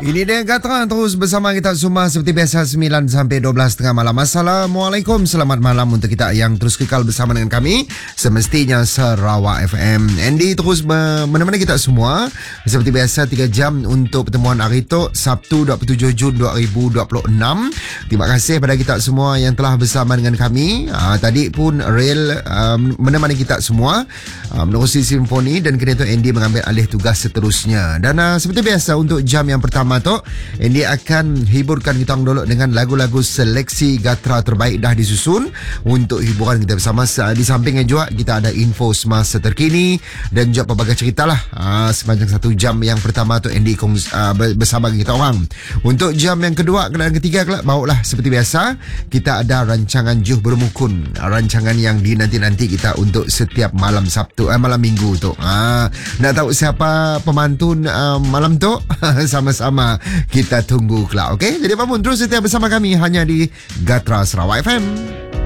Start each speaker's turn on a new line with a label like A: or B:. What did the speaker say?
A: Ini dia Gatra terus bersama kita semua seperti biasa 9 sampai 12 tengah malam. Assalamualaikum, selamat malam untuk kita yang terus kekal bersama dengan kami semestinya Sarawak FM. Andy terus menemani kita semua seperti biasa 3 jam untuk pertemuan hari itu Sabtu 27 Jun 2026. Terima kasih pada kita semua yang telah bersama dengan kami. Tadi pun Rail menemani kita semua menerusi simfoni dan kini tu Andy mengambil alih tugas seterusnya. Dan seperti biasa untuk jam yang pertama tu Andy akan hiburkan kita dulu dengan lagu-lagu seleksi Gatra terbaik dah disusun untuk hiburan kita bersama. Di sampingnya juga kita ada info semasa terkini dan juga pelbagai cerita lah sepanjang 1 jam yang pertama tu Andy bersama kita orang. Untuk jam yang kedua dan ketiga barulah seperti biasa kita ada rancangan Juh Bermukun, rancangan yang dinanti-nanti kita untuk setiap malam Sabtu malam Minggu tu. Nak tahu siapa pemantun malam tu? Sama-sama kita tunggu kelak. Okey, jadi apa pun terus setia bersama kami hanya di Gatra Sarawak FM.